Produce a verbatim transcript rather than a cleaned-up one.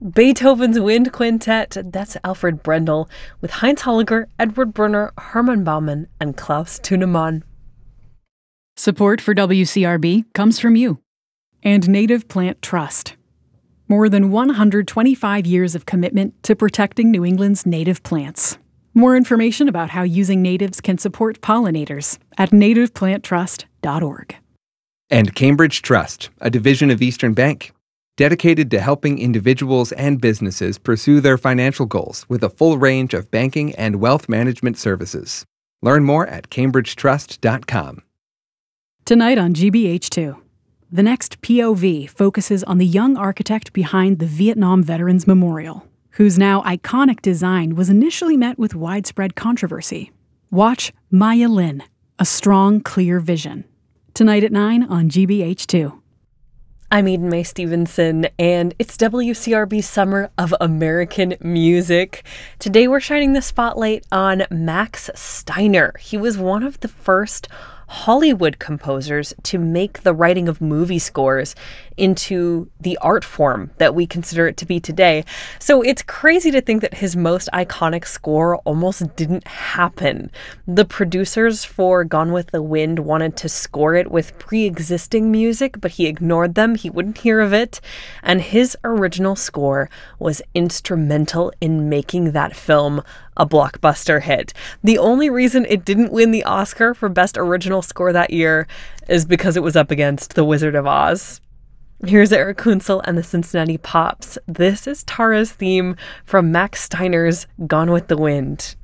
Beethoven's Wind Quintet, that's Alfred Brendel, with Heinz Holliger, Edward Brunner, Hermann Baumann, and Klaus Tunemann. Support for W C R B comes from you and Native Plant Trust. More than one hundred twenty-five years of commitment to protecting New England's native plants. More information about how using natives can support pollinators at native plant trust dot org. And Cambridge Trust, a division of Eastern Bank, dedicated to helping individuals and businesses pursue their financial goals with a full range of banking and wealth management services. Learn more at cambridge trust dot com. Tonight on G B H two, the next P O V focuses on the young architect behind the Vietnam Veterans Memorial, whose now iconic design was initially met with widespread controversy. Watch Maya Lin, A Strong, Clear Vision. Tonight at nine on G B H two. I'm Eden Mae Stevenson, and it's W C R B's Summer of American Music. Today we're shining the spotlight on Max Steiner. He was one of the first Hollywood composers to make the writing of movie scores into the art form that we consider it to be today. So it's crazy to think that his most iconic score almost didn't happen. The producers for Gone with the Wind wanted to score it with pre-existing music, but he ignored them. He wouldn't hear of it. And his original score was instrumental in making that film a blockbuster hit. The only reason it didn't win the Oscar for Best Original Score that year is because it was up against The Wizard of Oz. Here's Eric Kunzel and the Cincinnati Pops. This is Tara's theme from Max Steiner's Gone with the Wind.